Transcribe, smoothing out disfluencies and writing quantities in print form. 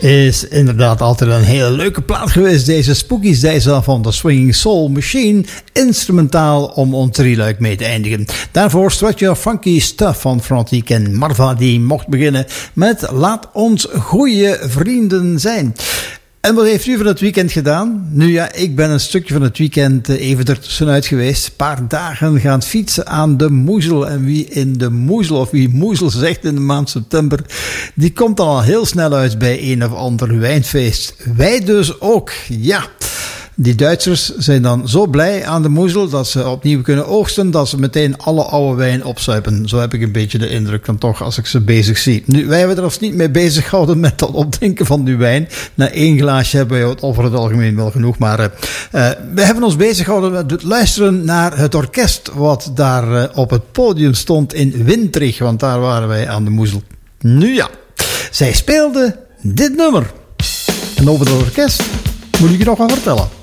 Is inderdaad altijd een hele leuke plaat geweest. Deze Spookies Days van de Swinging Soul Machine. Instrumentaal om ons drieluik mee te eindigen. Daarvoor Stretch Your Funky Stuff van Frontiek en Marva. Die mocht beginnen met Laat ons goeie vrienden zijn. En wat heeft u van het weekend gedaan? Nu ja, ik ben een stukje van het weekend even ertussenuit geweest. Een paar dagen gaan fietsen aan de Moezel. En wie in de Moezel, of wie Moezel zegt in de maand september, die komt dan al heel snel uit bij een of ander wijnfeest. Wij dus ook, ja. Die Duitsers zijn dan zo blij aan de Moezel dat ze opnieuw kunnen oogsten, dat ze meteen alle oude wijn opzuipen. Zo heb ik een beetje de indruk dan toch als ik ze bezig zie. Nu, wij hebben er ons niet mee bezig gehouden met het opdrinken van die wijn. Na 1 glaasje hebben wij over het algemeen wel genoeg, maar we hebben ons bezig gehouden met het luisteren naar het orkest wat daar op het podium stond in Wintrig, want daar waren wij aan de Moezel. Nu ja, zij speelden dit nummer. En over het orkest moet ik je nog wat vertellen.